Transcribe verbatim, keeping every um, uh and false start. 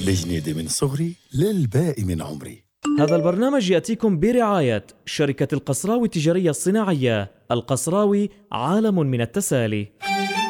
الجنيدة من صغري للباقي من عمري. هذا البرنامج يأتيكم برعاية شركة القصراوي التجارية الصناعية. القصراوي عالم من التسالي.